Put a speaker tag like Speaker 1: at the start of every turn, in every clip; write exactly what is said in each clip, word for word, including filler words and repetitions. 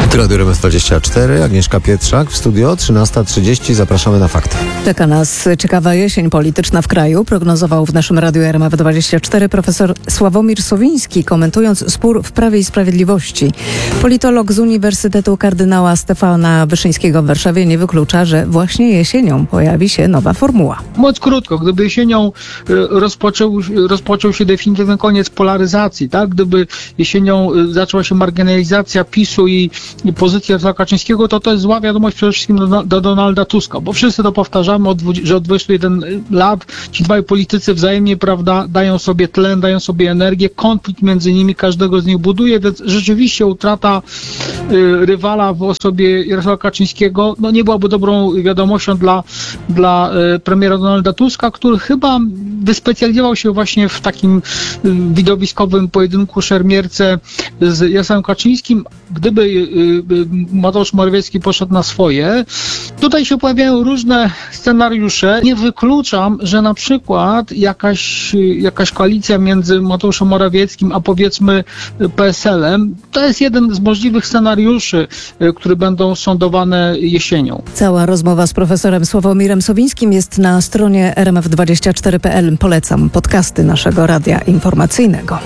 Speaker 1: Radio R M F dwadzieścia cztery, Agnieszka Pietrzak w studio, trzynasta trzydzieści. Zapraszamy na fakty.
Speaker 2: Czeka nas ciekawa jesień polityczna w kraju, prognozował w naszym Radiu R M F dwadzieścia cztery profesor Sławomir Sowiński, komentując spór w Prawie i Sprawiedliwości. Politolog z Uniwersytetu Kardynała Stefana Wyszyńskiego w Warszawie nie wyklucza, że właśnie jesienią pojawi się nowa formuła.
Speaker 3: Mówiąc krótko, gdyby jesienią rozpoczął, rozpoczął się definitywny koniec polaryzacji, tak? Gdyby jesienią zaczęła się marginalizacja PiSu i, i pozycji Jarosława Kaczyńskiego, to to jest zła wiadomość przede wszystkim do, do Donalda Tuska, bo wszyscy to powtarzamy, od, że od dwudziestu jeden lat ci dwaj politycy wzajemnie, prawda, dają sobie tlen, dają sobie energię, konflikt między nimi każdego z nich buduje, więc rzeczywiście utrata y, rywala w osobie Jarosława Kaczyńskiego, no nie byłaby dobrą wiadomością dla, dla y, premiera Donalda Tuska, który chyba wyspecjalizował się właśnie w takim y, widowiskowym pojedynku, szermierce z Jarosławem Kaczyńskim. Gdyby y, y, Mateusz Morawiecki poszedł na swoje, tutaj się pojawiają różne scenariusze. Nie wykluczam, że na przykład jakaś, jakaś koalicja między Mateuszem Morawieckim a powiedzmy P S L-em, to jest jeden z możliwych scenariuszy, które będą sądowane jesienią.
Speaker 2: Cała rozmowa z profesorem Sławomirem Sowińskim jest na stronie R M F dwadzieścia cztery kropka p l. Polecam podcasty naszego radia informacyjnego.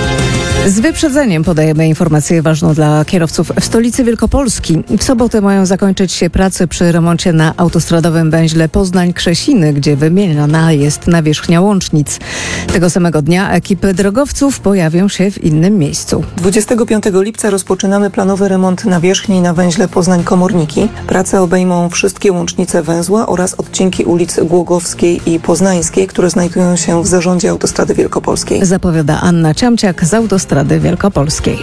Speaker 2: Z wyprzedzeniem podajemy informację ważną dla kierowców w stolicy Wielkopolski. W sobotę mają zakończyć się prace przy remoncie na autostradowym węźle Poznań-Krzesiny, gdzie wymieniona jest nawierzchnia łącznic. Tego samego dnia ekipy drogowców pojawią się w innym miejscu.
Speaker 4: dwudziestego piątego lipca rozpoczynamy planowy remont nawierzchni na węźle Poznań-Komorniki. Prace obejmą wszystkie łącznice węzła oraz odcinki ulic Głogowskiej i Poznańskiej, które znajdują się w zarządzie Autostrady Wielkopolskiej.
Speaker 2: Zapowiada Anna Ciamciak z Autostrady Wielkopolskiej.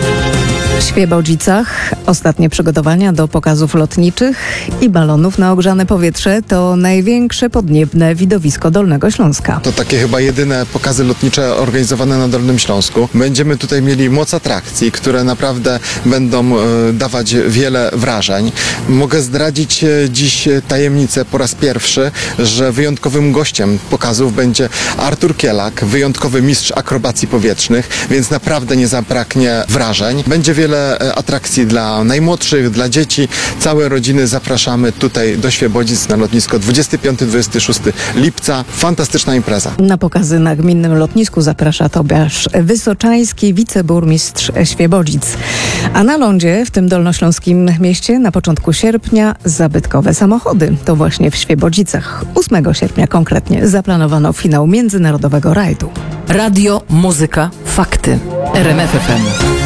Speaker 2: W Świebodzicach ostatnie przygotowania do pokazów lotniczych i balonów na ogrzane powietrze to największe podniebne widowisko Dolnego Śląska.
Speaker 5: To takie chyba jedyne pokazy lotnicze organizowane na Dolnym Śląsku. Będziemy tutaj mieli moc atrakcji, które naprawdę będą e, dawać wiele wrażeń. Mogę zdradzić e, dziś tajemnicę po raz pierwszy, że wyjątkowym gościem pokazów będzie Artur Kielak, wyjątkowy mistrz akrobacji powietrznych, więc naprawdę nie zabraknie wrażeń. Będzie wiele atrakcji dla najmłodszych, dla dzieci. Całe rodziny zapraszamy tutaj do Świebodzic na lotnisko dwudziestego piątego do dwudziestego szóstego lipca. Fantastyczna impreza.
Speaker 2: Na pokazy na gminnym lotnisku zaprasza Tobiasz Wysoczański, wiceburmistrz Świebodzic. A na lądzie w tym dolnośląskim mieście na początku sierpnia zabytkowe samochody. To właśnie w Świebodzicach. ósmego sierpnia konkretnie zaplanowano finał międzynarodowego rajdu.
Speaker 6: Radio, muzyka, fakty. R M F F M.